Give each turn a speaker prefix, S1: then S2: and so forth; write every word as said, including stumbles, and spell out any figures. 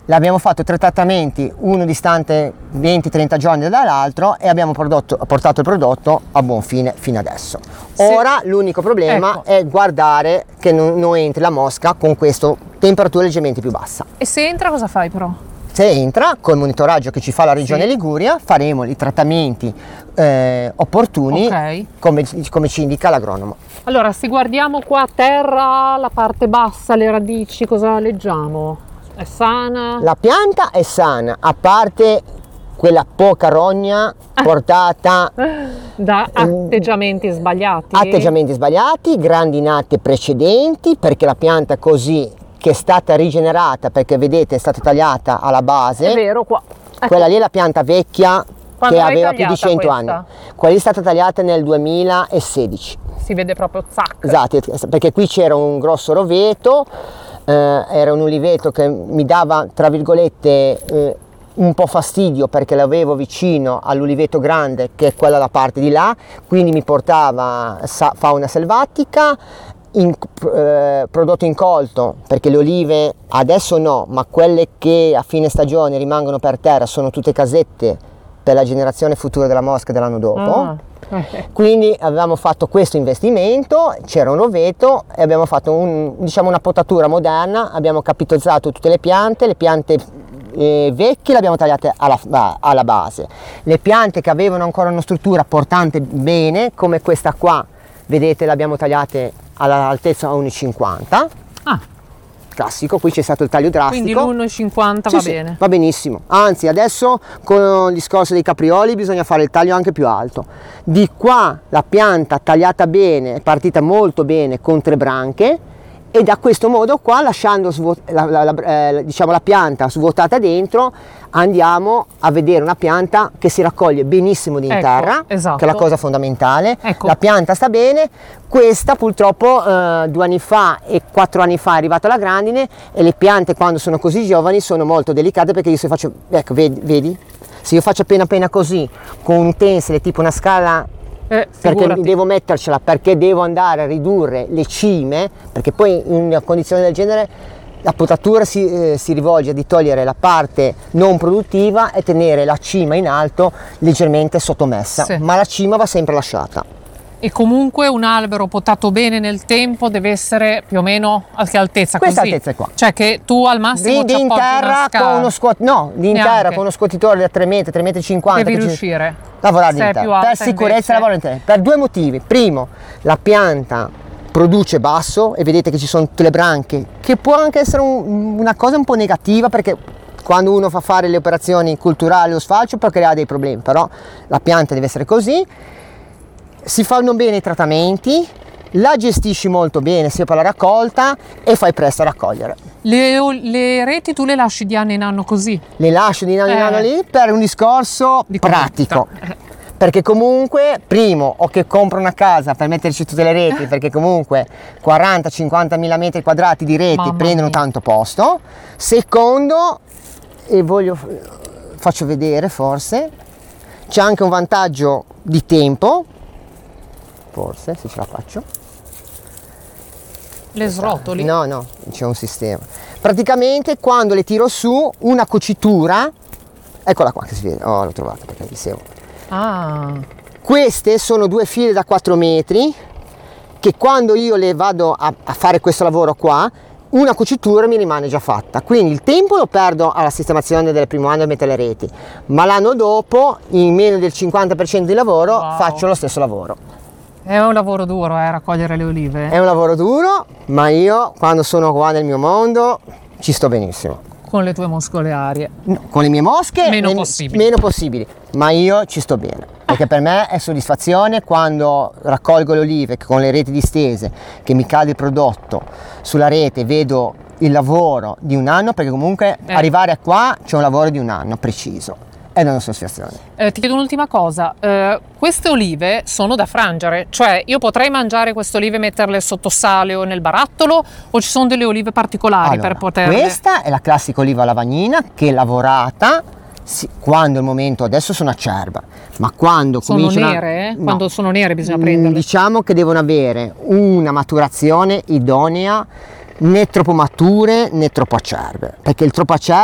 S1: Abbiamo fatto tre trattamenti, uno distante venti trenta giorni dall'altro, e abbiamo prodotto, portato il prodotto a buon fine fino adesso.
S2: Sì.
S1: Ora l'unico problema
S2: Ecco.
S1: è guardare che non, non entri la mosca con questa temperatura leggermente più bassa.
S2: E se entra cosa fai però?
S1: Se entra, col monitoraggio che ci fa la regione
S2: Sì.
S1: Liguria, faremo i trattamenti eh, opportuni,
S2: Ok.
S1: come, come ci indica l'agronomo.
S2: Allora, se guardiamo qua a terra, la parte bassa, le radici, cosa leggiamo? È sana?
S1: La pianta è sana, a parte quella poca rogna portata
S2: Da atteggiamenti sbagliati?
S1: atteggiamenti sbagliati, grandinate precedenti, perché la pianta così che è stata rigenerata, perché vedete è stata tagliata alla base,
S2: È vero, qua. Ecco.
S1: quella lì è la pianta vecchia
S2: Quando
S1: che
S2: l'hai
S1: aveva più di
S2: tagliata
S1: cento
S2: questa?
S1: anni. Quella lì è stata tagliata nel duemilasedici.
S2: Si vede proprio zac.
S1: Esatto, perché qui c'era un grosso roveto, eh, era un uliveto che mi dava, tra virgolette, eh, un po' fastidio, perché l'avevo vicino all'uliveto grande, che è quella da parte di là, quindi mi portava sa- fauna selvatica, in, eh, prodotto incolto, perché le olive adesso no, ma quelle che a fine stagione rimangono per terra sono tutte casette per la generazione futura della mosca dell'anno dopo.
S2: Ah.
S1: Quindi avevamo fatto questo investimento, c'era un roveto e abbiamo fatto un, diciamo una potatura moderna, abbiamo capitalizzato tutte le piante, le piante eh, vecchie le abbiamo tagliate alla, alla base, le piante che avevano ancora una struttura portante bene, come questa qua, vedete, le abbiamo tagliate all'altezza uno virgola cinquanta.
S2: Ah,
S1: Classico, qui c'è stato il taglio drastico.
S2: quindi l'uno virgola cinquanta
S1: Sì,
S2: va
S1: sì,
S2: bene.
S1: va benissimo, anzi adesso con il discorso dei caprioli bisogna fare il taglio anche più alto. Di qua la pianta tagliata bene, è partita molto bene con tre branche, e da questo modo qua, lasciando svuot- la, la, la, eh, diciamo la pianta svuotata dentro, andiamo a vedere una pianta che si raccoglie benissimo in
S2: Ecco,
S1: terra,
S2: esatto.
S1: che è la cosa fondamentale.
S2: Ecco.
S1: La pianta sta bene. Questa purtroppo eh, due anni fa e quattro anni fa è arrivata la grandine, e le piante quando sono così giovani sono molto delicate, perché io se faccio, ecco vedi, vedi? Se io faccio appena appena così con un tensile tipo una scala,
S2: Eh,
S1: perché
S2: figurati.
S1: devo mettercela, perché devo andare a ridurre le cime, perché poi in una condizione del genere la potatura si, eh, si rivolge di togliere la parte non produttiva e tenere la cima in alto leggermente sottomessa,
S2: Sì.
S1: ma la cima va sempre lasciata.
S2: E comunque un albero potato bene nel tempo deve essere più o meno a che altezza?
S1: Questa
S2: così?
S1: altezza qua.
S2: Cioè che tu al massimo
S1: Di,
S2: ci
S1: di in
S2: appoggi una
S1: terra
S2: scala.
S1: con uno scuot- no, di in
S2: Neanche.
S1: terra con uno scuotitore da tre metri, tre metri e cinquanta.
S2: Devi
S1: che ci-
S2: riuscire.
S1: Lavorare
S2: Se
S1: in
S2: è
S1: terra.
S2: più alta,
S1: Per sicurezza
S2: invece.
S1: lavoro in terra. Per due motivi. Primo, la pianta produce basso, e vedete che ci sono tutte le branche, che può anche essere un- una cosa un po' negativa, perché quando uno fa fare le operazioni culturali o sfalcio può creare dei problemi, però la pianta deve essere così. Si fanno bene i trattamenti, la gestisci molto bene sia per la raccolta, e fai presto a raccogliere.
S2: Le, le reti tu le lasci di anno in anno così?
S1: Le lascio di anno in
S2: Eh.
S1: anno lì per un discorso
S2: Di
S1: pratico,
S2: comodità.
S1: perché comunque primo o che compro una casa per metterci tutte le reti, perché comunque quaranta cinquanta mila metri quadrati di reti
S2: Mamma
S1: prendono
S2: mia.
S1: tanto posto. Secondo, e voglio faccio vedere, forse c'è anche un vantaggio di tempo, forse se ce la faccio.
S2: Le srotoli?
S1: No, no, c'è un sistema. Praticamente quando le tiro su, una cucitura, eccola qua che si vede, oh l'ho trovata, perché dicevo.
S2: Ah,
S1: Queste sono due file da quattro metri, che quando io le vado a, a fare questo lavoro qua, una cucitura mi rimane già fatta, quindi il tempo lo perdo alla sistemazione del primo anno e mettere le reti, ma l'anno dopo, in meno del cinquanta per cento di lavoro,
S2: Wow.
S1: faccio lo stesso lavoro.
S2: è un lavoro duro, eh, raccogliere le olive.
S1: È un lavoro duro, ma io quando sono qua nel mio mondo ci sto benissimo.
S2: Con le tue moscole
S1: No, con le mie mosche
S2: Meno
S1: men-
S2: possibili.
S1: meno possibili, ma io ci sto bene, perché per me è soddisfazione quando raccolgo le olive con le reti distese, che mi cade il prodotto sulla rete, vedo il lavoro di un anno, perché comunque
S2: Eh.
S1: arrivare a qua c'è un lavoro di un anno preciso, è una soddisfazione.
S2: Eh, ti chiedo un'ultima cosa, eh, queste olive sono da frangere, cioè io potrei mangiare queste olive e metterle sotto sale o nel barattolo, o ci sono delle olive particolari
S1: Allora,
S2: per poterle...
S1: questa è la classica oliva lavagnina che è lavorata sì, quando il momento, adesso sono acerba, ma quando
S2: Sono
S1: cominciano a-
S2: nere?
S1: no.
S2: Quando sono nere bisogna
S1: Mm,
S2: prenderle?
S1: Diciamo che devono avere una maturazione idonea, né troppo mature né troppo acerbe, perché il troppo acerbe